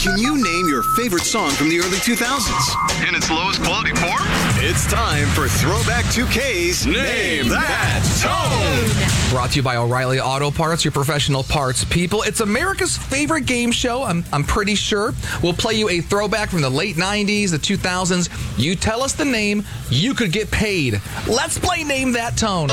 Can you name your favorite song from the early 2000s? In its lowest quality form? It's time for Throwback 2K's Name That Tone! Brought to you by O'Reilly Auto Parts, your professional parts people. It's America's favorite game show, I'm pretty sure. We'll play you a throwback from the late 90s, the 2000s. You tell us the name, you could get paid. Let's play Name That Tone.